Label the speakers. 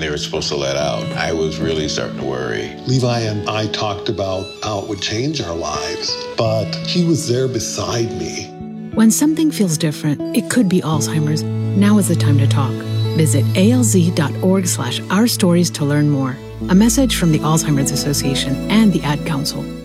Speaker 1: they were supposed to let out, I was really starting to worry.
Speaker 2: Levi and I talked about how it would change our lives, but he was there beside me.
Speaker 3: When something feels different, it could be Alzheimer's. Now is the time to talk. Visit alz.org/ourstories to learn more. A message from the Alzheimer's Association and the Ad Council.